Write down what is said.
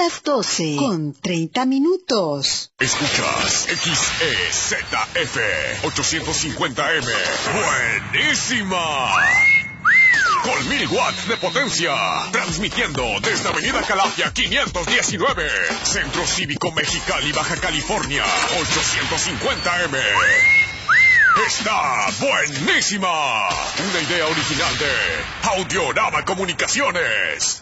las 12:30. Escuchas XEZF 850M. ¡Buenísima! Con 1000 watts de potencia. Transmitiendo desde Avenida Calafia 519. Centro Cívico Mexicali, Baja California. 850M. ¡Está buenísima! Una idea original de Audiorama Comunicaciones.